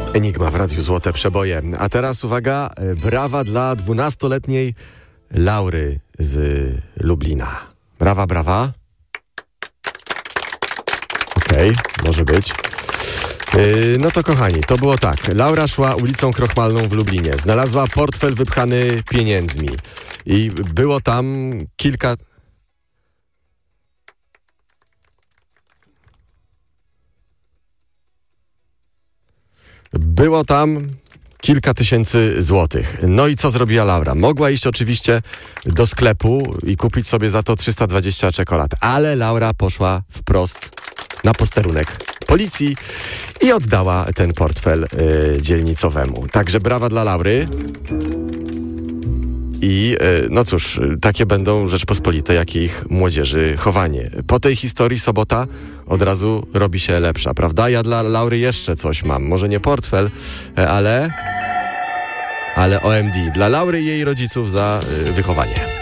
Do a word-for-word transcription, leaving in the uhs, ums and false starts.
Enigma w Radiu Złote Przeboje. A teraz uwaga, brawa dla dwunastoletniej Laury z Lublina. Brawa, brawa. Okej, okay, może być. Yy, no to kochani, to było tak. Laura szła ulicą Krochmalną w Lublinie. Znalazła portfel wypchany pieniędzmi. I było tam kilka... Było tam kilka tysięcy złotych. No i co zrobiła Laura? Mogła iść oczywiście do sklepu i kupić sobie za to trzysta dwadzieścia czekolad, ale Laura poszła wprost na posterunek policji i oddała ten portfel y, dzielnicowemu. Także brawa dla Laury. I y, no cóż, takie będą Rzeczpospolite, jak i ich młodzieży chowanie. Po tej historii sobota od razu robi się lepsza, prawda? Ja dla Laury jeszcze coś mam. Może nie portfel, ale... ale O M D. Dla Laury i jej rodziców za y, wychowanie.